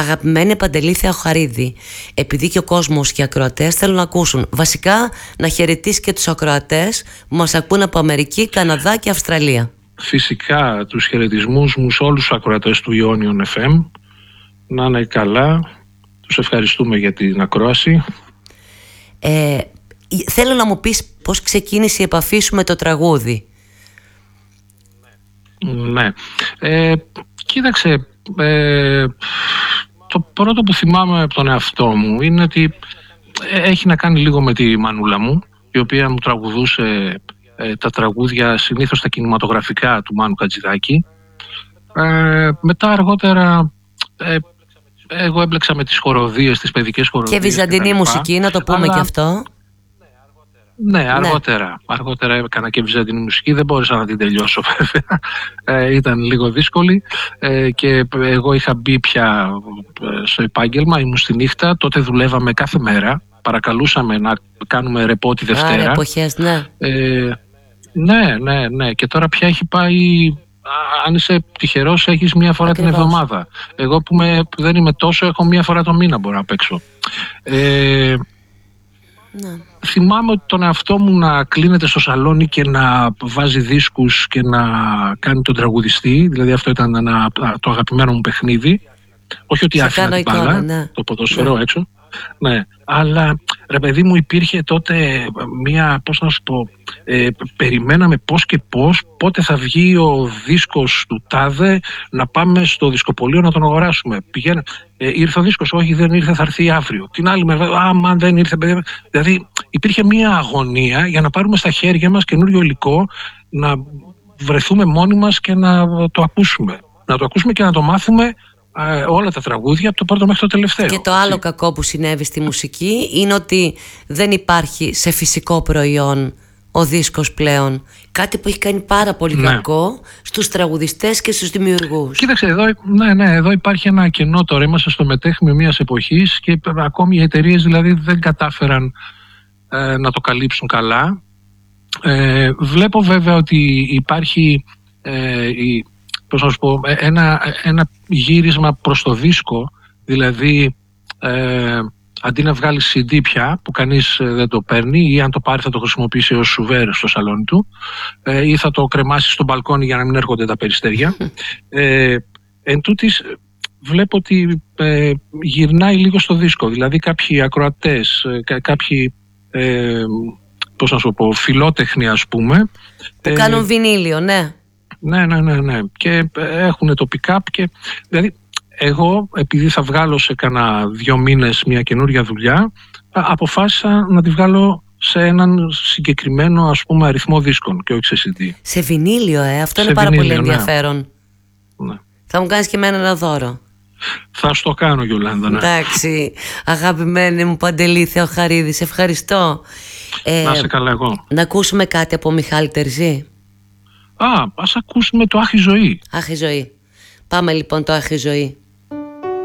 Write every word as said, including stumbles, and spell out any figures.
Αγαπημένη Παντελή Θεοχαρίδη, επειδή και ο κόσμος και οι ακροατές θέλουν να ακούσουν, βασικά να χαιρετήσει και τους ακροατές που μας ακούν από Αμερική, Καναδά και Αυστραλία. Φυσικά τους χαιρετισμούς μου σε όλους τους ακροατές του Ionion εφ εμ. Να είναι καλά. Τους ευχαριστούμε για την ακρόαση. Ε, θέλω να μου πεις πώς ξεκίνησε η επαφή σου με το τραγούδι. Ναι. Ε, κοίταξε, ε, το πρώτο που θυμάμαι από τον εαυτό μου είναι ότι έχει να κάνει λίγο με τη μανούλα μου, η οποία μου τραγουδούσε ε, τα τραγούδια συνήθως τα κινηματογραφικά του Μάνου Χατζηδάκη. Ε, μετά αργότερα ε, εγώ έμπλεξα με τις χοροδίες, τις παιδικές χοροδίες. Και βυζαντινή και μουσική, να το πούμε αλλά... και αυτό. Ναι, αργότερα. Ναι. Αργότερα έκανα και βυζαντινή μουσική, δεν μπόρεσα να την τελειώσω βέβαια. Ε, ήταν λίγο δύσκολη ε, και εγώ είχα μπει πια στο επάγγελμα, ήμουν στη νύχτα, τότε δουλεύαμε κάθε μέρα, παρακαλούσαμε να κάνουμε ρεπό τη Δευτέρα. Άρα, εποχές, ναι. Ε, ναι, ναι, ναι. Και τώρα πια έχει πάει, αν είσαι τυχερός, έχεις μία φορά Ακριβώς. την εβδομάδα. Εγώ που, με, που δεν είμαι τόσο, έχω μία φορά το μήνα μπορώ να παίξω. Ε, ναι. Θυμάμαι τον εαυτό μου να κλείνεται στο σαλόνι και να βάζει δίσκους και να κάνει τον τραγουδιστή. Δηλαδή αυτό ήταν ένα, το αγαπημένο μου παιχνίδι. Όχι ότι άφηνα την μπάλα, ναι. το ποδόσφαιρο ναι. έξω. Ναι, αλλά ρε παιδί μου υπήρχε τότε μία, πώς να σου πω, ε, περιμέναμε πώς και πώς, πότε θα βγει ο δίσκος του τάδε, να πάμε στο δισκοπωλείο να τον αγοράσουμε. Πηγαίνε, ε, ήρθε ο δίσκος, όχι δεν ήρθε, θα έρθει αύριο. Την άλλη μέρα, άμα δεν ήρθε, παιδί. Δηλαδή υπήρχε μία αγωνία για να πάρουμε στα χέρια μας καινούριο υλικό, να βρεθούμε μόνοι μας και να το ακούσουμε. Να το ακούσουμε και να το μάθουμε. Όλα τα τραγούδια από το πρώτο μέχρι το τελευταίο. Και το άλλο κακό που συνέβη στη μουσική είναι ότι δεν υπάρχει σε φυσικό προϊόν ο δίσκος πλέον. Κάτι που έχει κάνει πάρα πολύ ναι. κακό στους τραγουδιστές και στους δημιουργούς. Κοίταξε, εδώ, ναι, ναι, εδώ υπάρχει ένα κενό τώρα. Είμαστε στο μετέχμιο μιας εποχής και ακόμη οι εταιρείες δηλαδή δεν κατάφεραν ε, να το καλύψουν καλά. Ε, βλέπω βέβαια ότι υπάρχει ε, η πώς να σου πω, ένα, ένα γύρισμα προς το δίσκο, δηλαδή ε, αντί να βγάλει σι ντι πια που κανείς δεν το παίρνει ή αν το πάρει θα το χρησιμοποιήσει ως σουβέρ στο σαλόνι του ε, ή θα το κρεμάσει στο μπαλκόνι για να μην έρχονται τα περιστέρια. Ε, εν τούτης, βλέπω ότι ε, γυρνάει λίγο στο δίσκο, δηλαδή κάποιοι ακροατές, ε, κάποιοι ε, πώς να σου πω, φιλότεχνοι ας πούμε που ε, κάνουν βινίλιο, ναι. Ναι, ναι, ναι, ναι. Και έχουν το pick-up και δηλαδή εγώ επειδή θα βγάλω σε κάνα δύο μήνες μια καινούρια δουλειά αποφάσισα να τη βγάλω σε έναν συγκεκριμένο ας πούμε αριθμό δίσκων και όχι σε σι ντι. Σε βινίλιο, ε, αυτό σε είναι πάρα βινίλιο, πολύ ενδιαφέρον. Ναι. Θα μου κάνεις και εμένα ένα δώρο. Θα στο κάνω Γιολάντα, ναι. Εντάξει, αγαπημένη μου Παντελή Θεοχαρίδη, σε ευχαριστώ. Ε, να είσαι καλά εγώ. Να ακούσουμε κάτι από Μιχάλη Τερζή. Α, ας ακούσουμε το Άχι Ζωή. Άχι Ζωή. Πάμε λοιπόν το Άχι Ζωή.